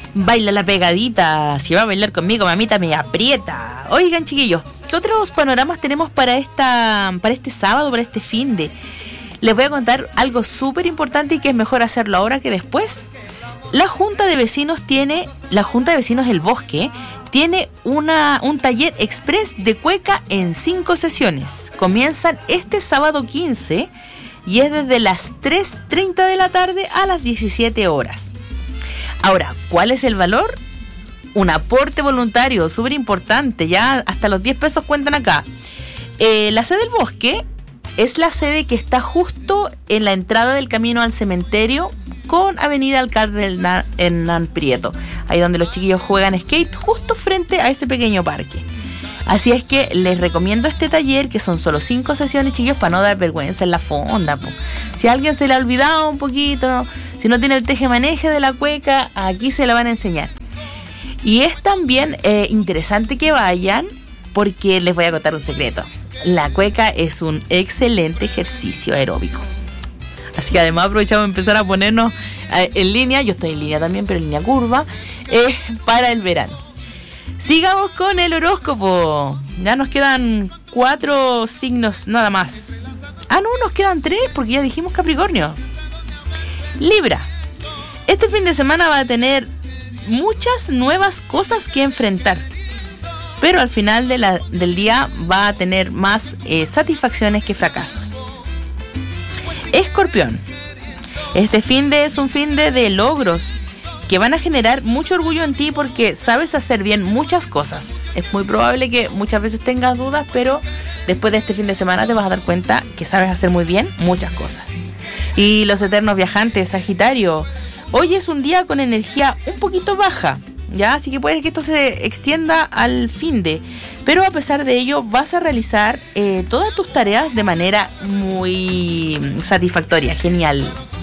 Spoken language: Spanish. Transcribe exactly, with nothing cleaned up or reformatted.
Baila la pegadita. Si va a bailar conmigo, mamita, me aprieta. Oigan, chiquillos, ¿qué otros panoramas tenemos para esta, para este sábado, para este finde? Les voy a contar algo súper importante y que es mejor hacerlo ahora que después. La Junta de Vecinos tiene, la Junta de Vecinos del Bosque tiene una, un taller express de cueca en cinco sesiones. Comienzan este sábado quince y es desde las tres treinta de la tarde a las diecisiete horas. Ahora, ¿cuál es el valor? Un aporte voluntario, súper importante, ya hasta los diez pesos cuentan acá. Eh, la sede del Bosque es la sede que está justo en la entrada del camino al cementerio con Avenida Alcalde Hernán Prieto, ahí donde los chiquillos juegan skate, justo frente a ese pequeño parque. Así es que les recomiendo este taller, que son solo cinco sesiones, chiquillos, para no dar vergüenza en la fonda, po. Si a alguien se le ha olvidado un poquito, ¿no? Si no tiene el teje-maneje de la cueca, aquí se la van a enseñar. Y es también eh, interesante que vayan, porque les voy a contar un secreto. La cueca es un excelente ejercicio aeróbico. Así que además aprovechamos de empezar a ponernos eh, en línea, yo estoy en línea también, pero en línea curva, eh, para el verano. Sigamos con el horóscopo. Ya nos quedan cuatro signos nada más. Ah, no, nos quedan tres porque ya dijimos Capricornio. Libra. Este fin de semana va a tener muchas nuevas cosas que enfrentar, pero al final de la, del día va a tener más eh, satisfacciones que fracasos. Escorpión. Este fin de es un fin de, de logros que van a generar mucho orgullo en ti porque sabes hacer bien muchas cosas. Es muy probable que muchas veces tengas dudas, pero después de este fin de semana te vas a dar cuenta que sabes hacer muy bien muchas cosas. Y los eternos viajantes, Sagitario, hoy es un día con energía un poquito baja, ¿ya? Así que puede que esto se extienda al finde, pero a pesar de ello vas a realizar eh, todas tus tareas de manera muy satisfactoria, genial.